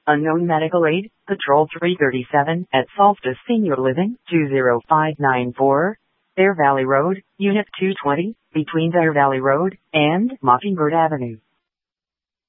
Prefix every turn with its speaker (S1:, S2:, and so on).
S1: Unknown medical aid, Patrol 337 at Solstice Senior Living, 20594, Bear Valley Road, Unit 220, between Bear Valley Road and Mockingbird Avenue.